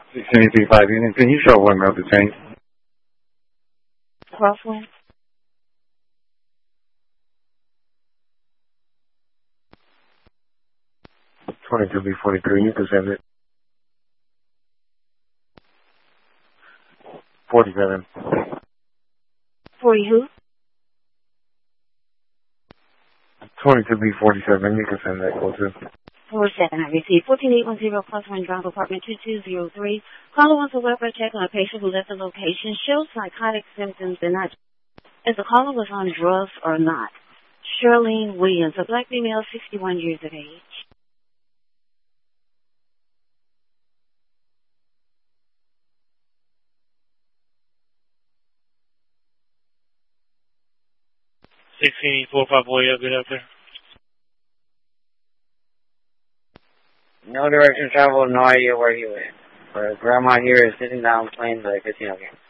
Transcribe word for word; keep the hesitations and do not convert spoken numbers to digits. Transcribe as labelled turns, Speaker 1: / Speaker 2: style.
Speaker 1: sixteen eighty-five Union. Can you show one route to change?
Speaker 2: Crosswind.
Speaker 1: twenty-two B forty-three, you can send it. forty-seven.
Speaker 2: forty who?
Speaker 1: twenty-two B forty-seven, you can send that call too.
Speaker 2: four seven, I received fourteen eight one zero Crosswind Drive, apartment two two zero three. Caller wants a welfare check on a patient who left the location. Shows psychotic symptoms and not if the caller was on drugs or not. Shirlene Williams, a black female, sixty-one years of age.
Speaker 3: sixteen four five four, yeah, good after.
Speaker 4: No direction travel, no idea where he went. But grandma here is sitting down playing the casino game.